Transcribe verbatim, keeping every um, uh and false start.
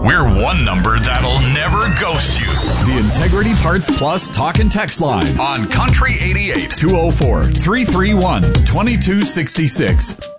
We're one number that'll never ghost you. The Integrity Parts Plus talk and text line on Country eighty-eight. two oh four, three three one, two two six six.